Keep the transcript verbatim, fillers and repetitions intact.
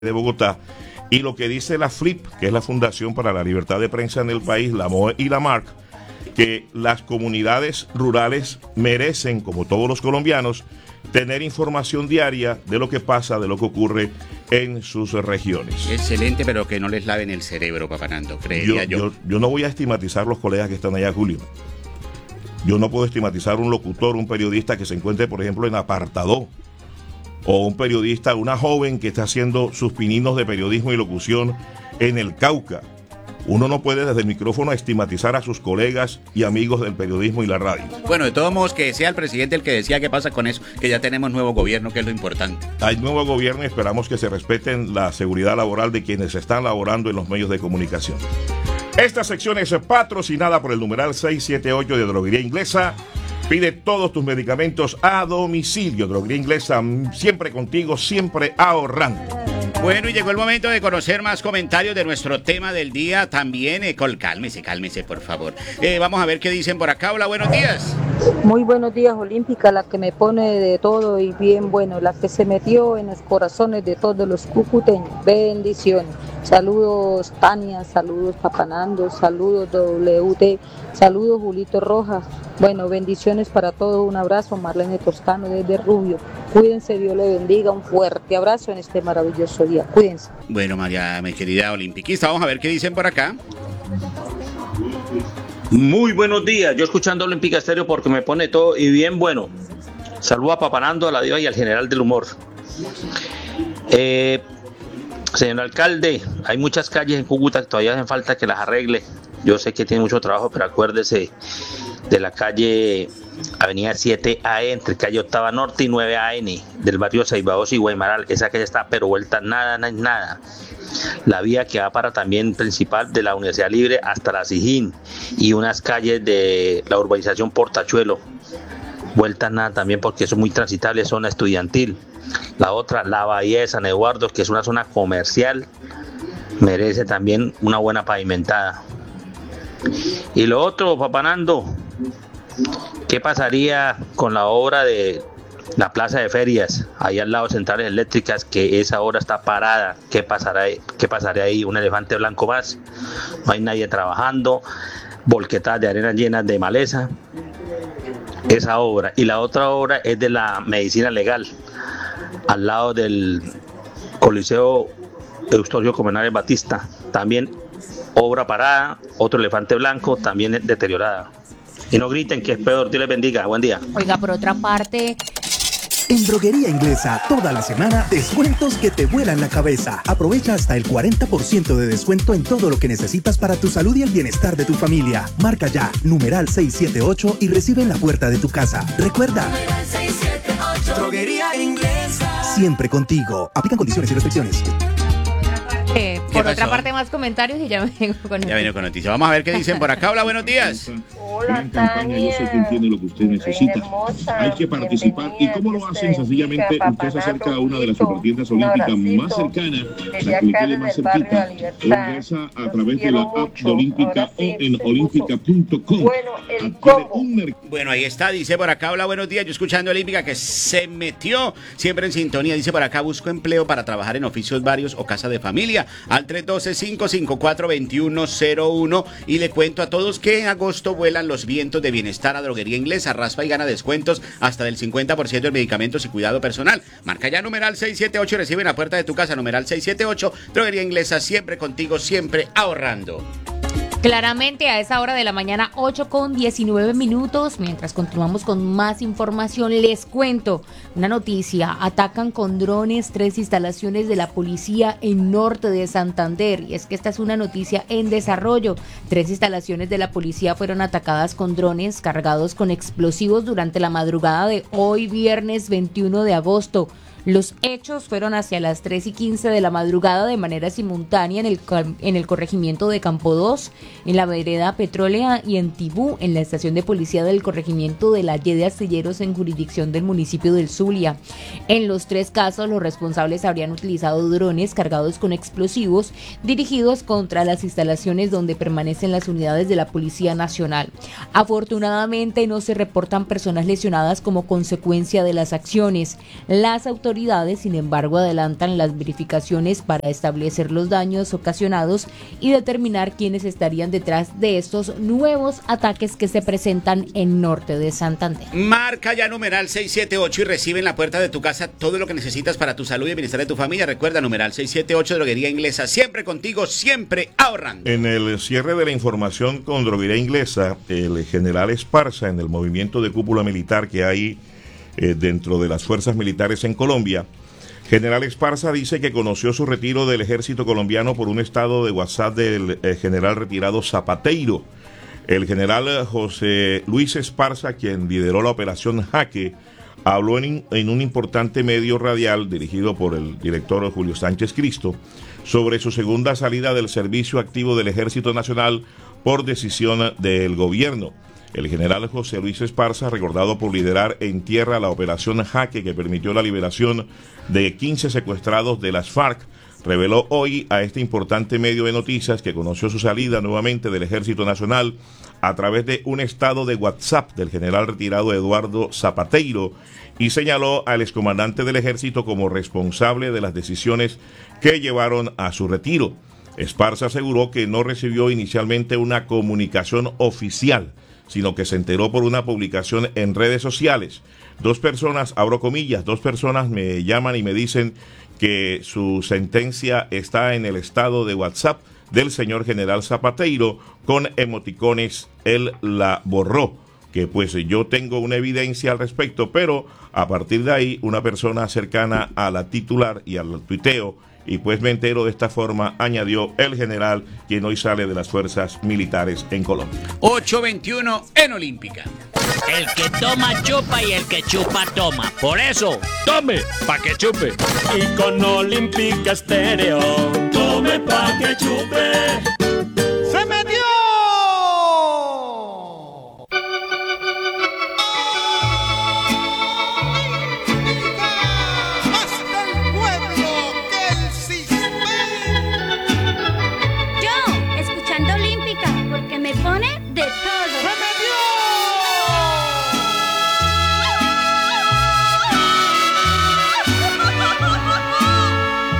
de Bogotá, y lo que dice la FLIP, que es la Fundación para la Libertad de Prensa en el país, la M O E y la MARC, que las comunidades rurales merecen, como todos los colombianos, tener información diaria de lo que pasa, de lo que ocurre en sus regiones. Excelente, pero que no les laven el cerebro, papá Nando, creería yo. Yo, yo. yo no voy a estigmatizar los colegas que están allá, Julio. Yo no puedo estigmatizar un locutor, un periodista que se encuentre, por ejemplo, en Apartadó, o un periodista, una joven que está haciendo sus pininos de periodismo y locución en el Cauca. Uno no puede desde el micrófono estigmatizar a sus colegas y amigos del periodismo y la radio. Bueno, de todos modos, que sea el presidente el que decía qué pasa con eso, que ya tenemos nuevo gobierno, que es lo importante. Hay nuevo gobierno y esperamos que se respeten la seguridad laboral de quienes están laborando en los medios de comunicación. Esta sección es patrocinada por el numeral seiscientos setenta y ocho de Droguería Inglesa. Pide todos tus medicamentos a domicilio. Droguería Inglesa, siempre contigo, siempre ahorrando. Bueno, y llegó el momento de conocer más comentarios de nuestro tema del día. También, eh, col, cálmese, cálmese, por favor. Eh, vamos a ver qué dicen por acá. Hola, buenos días. Muy buenos días, Olímpica, la que me pone de todo y bien bueno, la que se metió en los corazones de todos los cucuteños. Bendiciones. Saludos, Tania, saludos, Papanando, saludos, W T, saludos, Julito Rojas. Bueno, bendiciones para todos, un abrazo, Marlene Toscano desde Rubio. Cuídense, Dios le bendiga, un fuerte abrazo en este maravilloso día. Cuídense. Bueno, María, mi querida olimpiquista, vamos a ver qué dicen por acá. Muy buenos días, yo escuchando Olímpica Estéreo porque me pone todo y bien bueno. Saludo a Papanando, a la Diva y al general del humor. Eh, señor alcalde, hay muchas calles en Cúcuta que todavía hacen falta que las arregle. Yo sé que tiene mucho trabajo, pero acuérdese de la calle Avenida siete A E, entre calle Octava Norte y nueve A N, del barrio Saibaos y Guaymaral. Esa calle está pero vuelta nada, nada, nada. La vía que va para también principal de la Universidad Libre hasta la Sijín y unas calles de la urbanización Portachuelo. Vuelta nada también porque eso es muy transitable, zona estudiantil. La otra, la Bahía de San Eduardo, que es una zona comercial, merece también una buena pavimentada. Y lo otro, Papanando, ¿qué pasaría con la obra de la plaza de ferias, ahí al lado de Centrales Eléctricas, que esa obra está parada? ¿Qué pasará, qué pasará ahí? Un elefante blanco más, no hay nadie trabajando, volquetadas de arena llenas de maleza, esa obra. Y la otra obra es de la medicina legal, al lado del Coliseo Eustorgio Comenares Batista, también obra parada, otro elefante blanco, también deteriorada. Y no griten, que es peor. Dios les bendiga. Buen día. Oiga, por otra parte, en Droguería Inglesa, toda la semana, descuentos que te vuelan la cabeza. Aprovecha hasta el cuarenta por ciento de descuento en todo lo que necesitas para tu salud y el bienestar de tu familia. Marca ya, numeral seiscientos setenta y ocho y recibe en la puerta de tu casa. Recuerda, seiscientos setenta y ocho, Droguería Inglesa. Siempre contigo. Aplican condiciones y restricciones. Eh, por otra parte, más comentarios y ya vengo con noticias. Ya vengo con noticias. Vamos a ver qué dicen por acá. Hola, buenos días. Hola, Tania. Yo sé que entiende lo que usted necesita. Hermosa, hay que participar. ¿Y cómo lo hacen? Sencillamente, usted se acerca a una de las supertiendas olímpicas más cercanas, la que le quede más cerquita, o ingresa a través de la app de Olímpica o en olímpica punto com. Bueno, el combo. Bueno, ahí está, dice por acá, hola, buenos días, yo escuchando Olímpica que se metió siempre en sintonía, dice por acá, busco empleo para trabajar en oficios varios o casa de familia, al tres uno dos, cinco cinco cuatro, dos uno cero uno, y le cuento a todos que en agosto vuelan los vientos de bienestar a Droguería Inglesa, raspa y gana descuentos hasta del cincuenta por ciento en medicamentos y cuidado personal. Marca ya numeral seiscientos setenta y ocho y recibe en la puerta de tu casa, numeral seiscientos setenta y ocho, Droguería Inglesa, siempre contigo, siempre ahorrando. Claramente a esa hora de la mañana, ocho con diecinueve minutos, mientras continuamos con más información, les cuento una noticia. Atacan con drones tres instalaciones de la policía en norte de Santander, y es que esta es una noticia en desarrollo. Tres instalaciones de la policía fueron atacadas con drones cargados con explosivos durante la madrugada de hoy, viernes veintiuno de agosto. Los hechos fueron hacia las tres y quince de la madrugada de manera simultánea en el, en el corregimiento de Campo dos, en la vereda Petrólea y en Tibú, en la estación de policía del corregimiento de la Y de Astilleros en jurisdicción del municipio del Zulia. En los tres casos, los responsables habrían utilizado drones cargados con explosivos dirigidos contra las instalaciones donde permanecen las unidades de la Policía Nacional. Afortunadamente, no se reportan personas lesionadas como consecuencia de las acciones. Las autoridades autoridades, sin embargo, adelantan las verificaciones para establecer los daños ocasionados y determinar quiénes estarían detrás de estos nuevos ataques que se presentan en norte de Santander. Marca ya numeral seiscientos setenta y ocho y recibe en la puerta de tu casa todo lo que necesitas para tu salud y el bienestar de tu familia. Recuerda, numeral seiscientos setenta y ocho, Droguería Inglesa, siempre contigo, siempre ahorrando. En el cierre de la información con Droguería Inglesa, el general Esparza, en el movimiento de cúpula militar que hay eh, dentro de las fuerzas militares en Colombia, general Esparza dice que conoció su retiro del ejército colombiano por un estado de WhatsApp del eh, general retirado Zapateiro. El general José Luis Esparza, quien lideró la operación Jaque, habló en, en un importante medio radial dirigido por el director Julio Sánchez Cristo sobre su segunda salida del servicio activo del Ejército Nacional por decisión del gobierno. El general José Luis Esparza, recordado por liderar en tierra la operación Jaque que permitió la liberación de quince secuestrados de las FARC, reveló hoy a este importante medio de noticias que conoció su salida nuevamente del Ejército Nacional a través de un estado de WhatsApp del general retirado Eduardo Zapateiro y señaló al excomandante del ejército como responsable de las decisiones que llevaron a su retiro. Esparza aseguró que no recibió inicialmente una comunicación oficial, sino que se enteró por una publicación en redes sociales. Dos personas, abro comillas, dos personas me llaman y me dicen que su sentencia está en el estado de WhatsApp del señor general Zapateiro con emoticones, él la borró, que pues yo tengo una evidencia al respecto, pero a partir de ahí una persona cercana a la titular y al tuiteo, y pues me entero de esta forma, añadió el general, quien hoy sale de las fuerzas militares en Colombia. ocho veintiuno en Olímpica. El que toma chupa y el que chupa toma. Por eso, tome pa' que chupe. Y con Olímpica Estéreo, tome pa' que chupe.